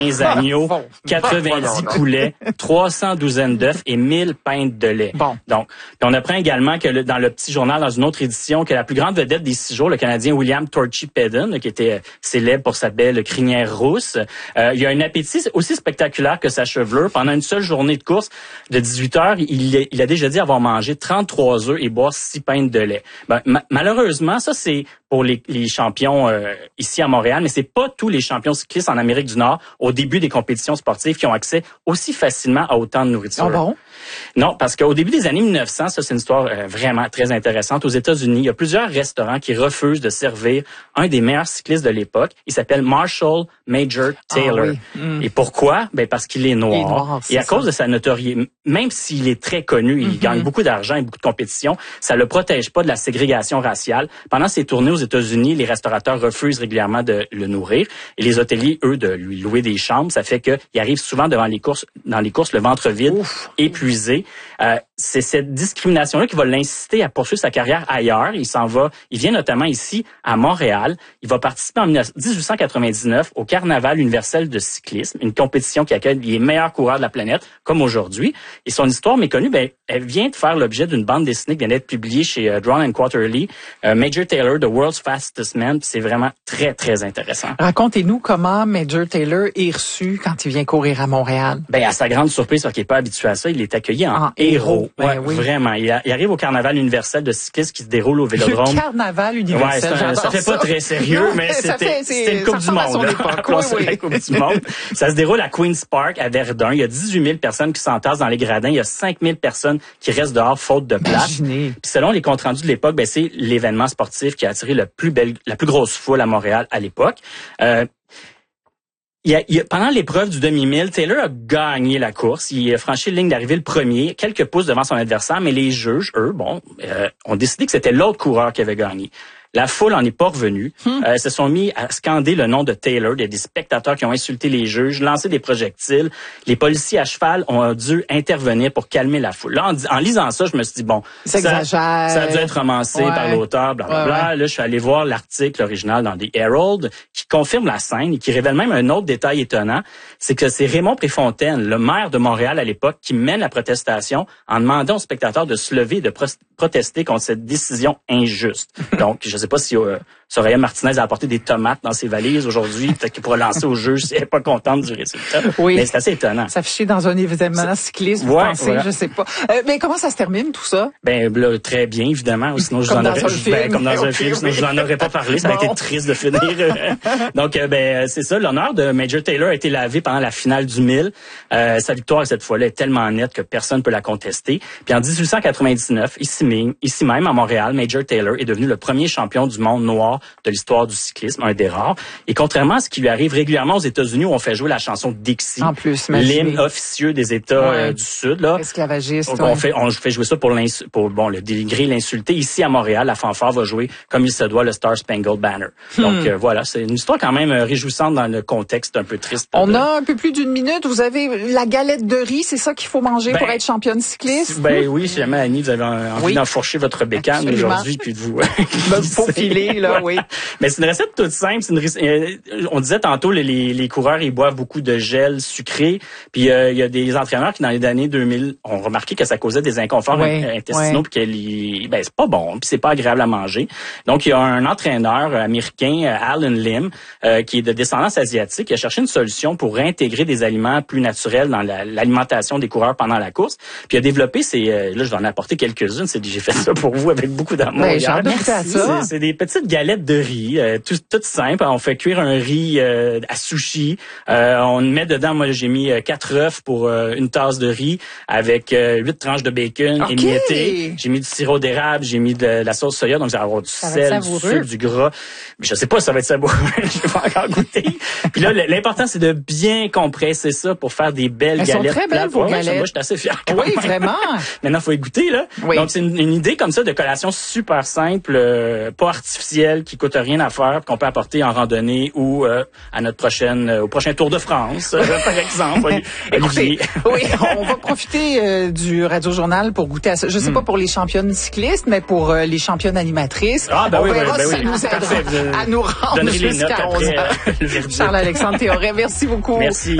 agneaux, 90 poulets, 300 douzaines d'œufs et 1000 pintes de lait. Bon. Donc, on apprend également que dans le petit journal, dans une autre édition, que la plus grande vedette des 6 jours, le Canadien William Torchy Peden, qui était célèbre pour sa belle crinière rousse, il y a un appétit aussi spectaculaire que sa chevelure. Pendant une seule journée de course de 18 heures, il a déjà dit avoir mangé 33 œufs et boire 6 pintes de lait. Ben, malheureusement, ça c'est pour les champions ici à Montréal, mais c'est pas tous les champions cyclistes en Amérique du Nord au début des compétitions sportives qui ont accès aussi facilement à autant de nourriture. Ah bon? Non, parce qu'au début des années 1900, ça c'est une histoire vraiment très intéressante. Aux États-Unis, il y a plusieurs restaurants qui refusent de servir un des meilleurs cyclistes de l'époque. Il s'appelle Marshall Major Taylor. Ah oui. Et pourquoi? Ben parce qu'il est noir. Il est noir, et à cause de sa notoriété, même s'il est très connu, il gagne beaucoup d'argent et beaucoup de compétitions, ça le protège pas de la ségrégation raciale. Pendant ses tournées aux États-Unis, les restaurateurs refusent régulièrement de le nourrir et les hôteliers, eux, de lui louer des chambres. Ça fait qu'il arrive souvent dans les courses le ventre vide, épuisé. C'est cette discrimination-là qui va l'inciter à poursuivre sa carrière ailleurs. Il vient notamment ici à Montréal. Il va participer en 1899 au Carnaval universel de cyclisme, une compétition qui accueille les meilleurs coureurs de la planète, comme aujourd'hui. Et son histoire méconnue, elle vient de faire l'objet d'une bande dessinée qui vient d'être publiée chez Drawn & Quarterly, Major Taylor, The World's Fastest Man. C'est vraiment très, très intéressant. Racontez-nous comment Major Taylor est reçu quand il vient courir à Montréal. À sa grande surprise, parce qu'il n'est pas habitué à ça, il est accueilli en héros. Oui. Vraiment. Il arrive au Carnaval universel de cyclisme qui se déroule au Vélodrome. Le Carnaval universel, ça fait pas très sérieux, non, mais c'était une Coupe du Monde. La Coupe du Monde. Ça se déroule à Queen's Park, à Verdun. Il y a 18 000 personnes qui s'entassent dans les gradins. Il y a 5 000 personnes qui restent dehors faute de place. Puis selon les comptes rendus de l'époque, c'est l'événement sportif qui a attiré la plus grosse foule à Montréal à l'époque. Pendant l'épreuve du demi-mille, Taylor a gagné la course. Il a franchi la ligne d'arrivée le premier, quelques pouces devant son adversaire, mais les juges, eux, ont décidé que c'était l'autre coureur qui avait gagné. La foule en est pas revenue. Se sont mis à scander le nom de Taylor. Il y a des spectateurs qui ont insulté les juges, lancé des projectiles. Les policiers à cheval ont dû intervenir pour calmer la foule. Là, en lisant ça, je me suis dit, ça a dû être romancé par l'auteur, blablabla. Là, je suis allé voir l'article original dans The Herald qui confirme la scène et qui révèle même un autre détail étonnant. C'est que c'est Raymond Préfontaine, le maire de Montréal à l'époque, qui mène la protestation en demandant aux spectateurs de se lever et de protester contre cette décision injuste. Donc, je sais pas si Soraya Martinez a apporté des tomates dans ses valises aujourd'hui, peut-être qu'il pourra lancer au juge si elle n'est pas contente du résultat. Oui. Mais c'est assez étonnant. S'afficher dans un événement cycliste, vous pensez, voilà. Je sais pas. Mais comment ça se termine, tout ça? Là, très bien, évidemment. Sinon, je vous en aurais, comme dans un film, sinon je vous en aurais pas parlé. Ça aurait été triste de finir. Donc, c'est ça. L'honneur de Major Taylor a été lavé pendant la finale du 1000. Sa victoire, cette fois-là, est tellement nette que personne ne peut la contester. Puis en 1899, ici même, à Montréal, Major Taylor est devenu le premier champion du monde noir de l'histoire du cyclisme, un des rares. Et contrairement à ce qui lui arrive régulièrement aux États-unis où on fait jouer la chanson Dixie, en plus, l'hymne officieux des États du Sud, là. Esclavagiste. On fait jouer ça pour le dénigrer, l'insulter. Ici à Montréal, la fanfare va jouer comme il se doit le Star Spangled Banner. Donc voilà, c'est une histoire quand même réjouissante dans le contexte un peu triste. On a un peu plus d'une minute. Vous avez la galette de riz, c'est ça qu'il faut manger pour être championne cycliste? Oui, si jamais Annie, vous avez envie d'enfourcher votre bécane aujourd'hui puis de vous faufiler, là, oui. Mais c'est une recette toute simple. On disait tantôt, les coureurs, ils boivent beaucoup de gel sucré. Puis il y a des entraîneurs qui, dans les années 2000, ont remarqué que ça causait des inconforts intestinaux puis c'est pas bon, puis c'est pas agréable à manger. Donc, il y a un entraîneur américain, Alan Lim, qui est de descendance asiatique, qui a cherché une solution pour réintégrer des aliments plus naturels dans l'alimentation des coureurs pendant la course. Puis il a développé là, je vais en apporter quelques-unes. J'ai fait ça pour vous avec beaucoup d'amour. C'est des petites galettes de riz, toutes simples. On fait cuire un riz à sushi. On met dedans, moi j'ai mis 4 œufs pour une tasse de riz avec 8 tranches de bacon émiettées. J'ai mis du sirop d'érable, j'ai mis de la sauce soya, donc ça va avoir du sel, du sucre, du gras. Mais je sais pas si ça va être savoureux, je vais pas encore goûter. Puis là, l'important c'est de bien compresser ça pour faire des belles galettes. Elles sont très belles vos galettes. Moi, je suis assez fier. Oui, vraiment. Maintenant, faut y goûter là. Oui. Donc c'est une idée comme ça de collation super simple, pas artificielle, qui coûte rien à faire, qu'on peut apporter en randonnée ou à notre au prochain Tour de France, par exemple. Écoutez, oui, on va profiter du Radio-Journal pour goûter à ça. Je sais pas pour les championnes cyclistes, mais pour les championnes animatrices, on verra si ça nous aidera à nous rendre jusqu'à 11h. Charles-Alexandre Théoret, merci beaucoup. Merci.